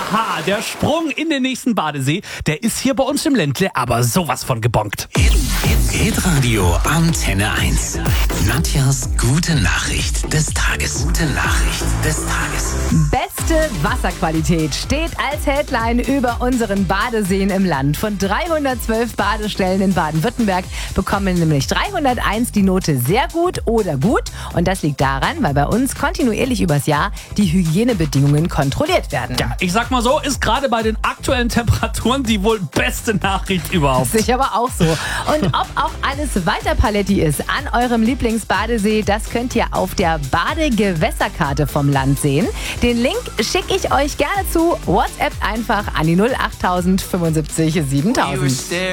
Aha, der Sprung in den nächsten Badesee, der ist hier bei uns im Ländle aber sowas von gebongt. Hitradio Antenne 1. Nadjas gute Nachricht des Tages. Gute Nachricht des Tages. Beste Wasserqualität steht als Headline über unseren Badeseen im Land. Von 312 Badestellen in Baden-Württemberg bekommen nämlich 301 die Note sehr gut oder gut. Und das liegt daran, weil bei uns kontinuierlich übers Jahr die Hygienebedingungen kontrolliert werden. Ja, ich sag mal so, ist gerade bei den aktuellen Temperaturen die wohl beste Nachricht überhaupt. Sehe ich aber auch so. Und ob auch alles weiter Paletti ist an eurem Lieblingsbadesee, das könnt ihr auf der Badegewässerkarte vom Land sehen. Den Link schicke ich euch gerne zu. WhatsApp einfach an die 08000 75 7000.